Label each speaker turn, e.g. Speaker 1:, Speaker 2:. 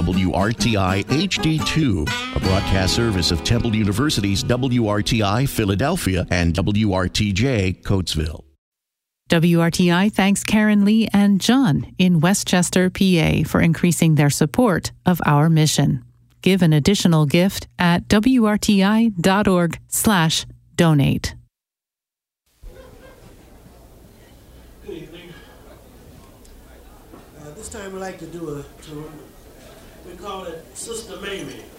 Speaker 1: WRTI HD2, a broadcast service of Temple University's WRTI Philadelphia and WRTJ Coatesville.
Speaker 2: WRTI thanks Karen Lee and John in Westchester, PA, for increasing their support of our mission. Give an additional gift at wrti.org/donate.
Speaker 3: Good evening. This time we'd like to do we call it Sister Mamie.